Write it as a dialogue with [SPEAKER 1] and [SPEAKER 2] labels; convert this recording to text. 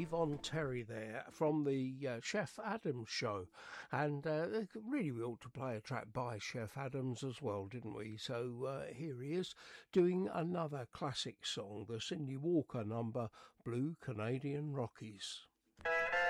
[SPEAKER 1] Yvonne Terry there from the Chef Adams show, and really we ought to play a track by Chef Adams as well, didn't we? So here he is doing another classic song, the Cindy Walker number, Blue Canadian Rockies.